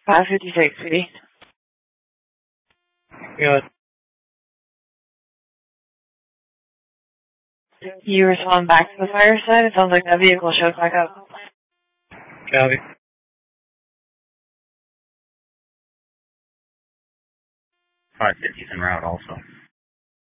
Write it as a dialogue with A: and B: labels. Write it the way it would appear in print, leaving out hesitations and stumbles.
A: 556, sweetie.
B: Good.
A: You respond back to the fire side? It sounds like that vehicle showed back up.
B: Copy.
C: 550's en route also.